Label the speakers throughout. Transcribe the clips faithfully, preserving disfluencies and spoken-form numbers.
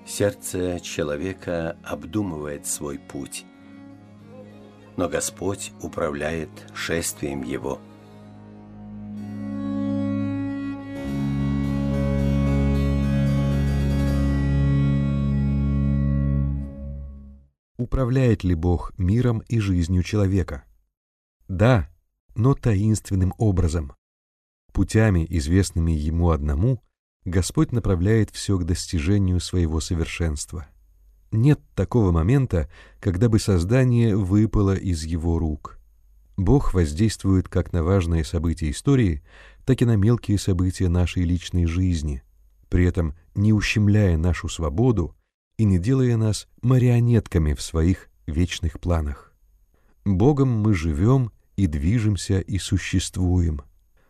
Speaker 1: Сердце человека обдумывает свой путь, но Господь управляет шествием его.
Speaker 2: Управляет ли Бог миром и жизнью человека? Да, но таинственным образом. Путями, известными Ему одному, Господь направляет все к достижению своего совершенства. Нет такого момента, когда бы создание выпало из Его рук. Бог воздействует как на важные события истории, так и на мелкие события нашей личной жизни, при этом не ущемляя нашу свободу и не делая нас марионетками в своих вечных планах. Богом мы живем и движемся и существуем.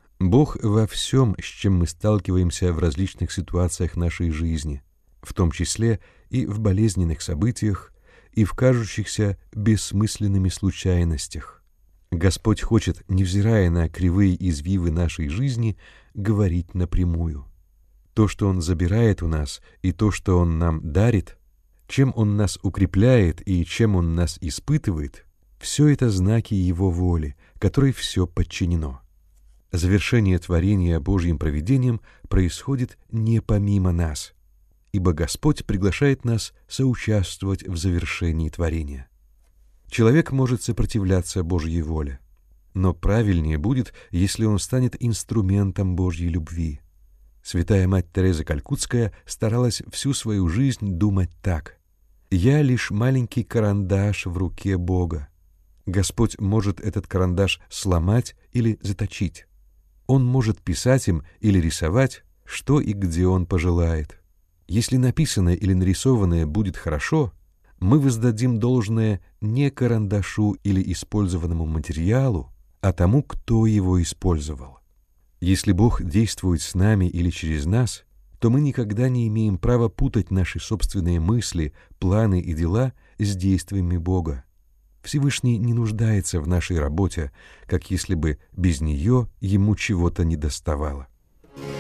Speaker 2: Бог во всем, с чем мы сталкиваемся в различных ситуациях нашей жизни, в том числе и в болезненных событиях, и в кажущихся бессмысленными случайностях. Господь хочет, невзирая на кривые извивы нашей жизни, говорить напрямую. То, что Он забирает у нас, и то, что Он нам дарит, чем Он нас укрепляет и чем Он нас испытывает, все это знаки Его воли, которой все подчинено. Завершение творения Божьим провидением происходит не помимо нас, ибо Господь приглашает нас соучаствовать в завершении творения. Человек может сопротивляться Божьей воле, но правильнее будет, если он станет инструментом Божьей любви. Святая мать Тереза Калькутская старалась всю свою жизнь думать так: «Я лишь маленький карандаш в руке Бога. Господь может этот карандаш сломать или заточить. Он может писать им или рисовать, что и где Он пожелает. Если написанное или нарисованное будет хорошо, мы воздадим должное не карандашу или использованному материалу, а тому, кто его использовал. Если Бог действует с нами или через нас, то мы никогда не имеем права путать наши собственные мысли, планы и дела с действиями Бога. Всевышний не нуждается в нашей работе, как если бы без нее Ему чего-то недоставало.